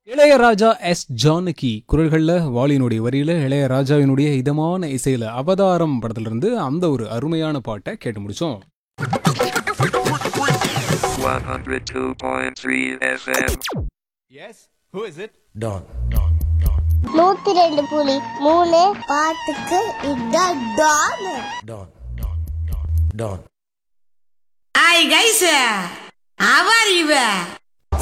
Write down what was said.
Ilaiyaraaja S Janaki குரல்கள்ல வாலியினுடைய வரியில இளையராஜாவினுடைய இதமான இசையில அவதாரம் படத்துல இருந்து அந்த ஒரு அருமையான பாட்டை கேட்டு முடிச்சோம். 102.3 FM. Yes, who is it? Don. 102.3 பாட்டுக்கு இதான் Don. Don. Hi guys, how are you?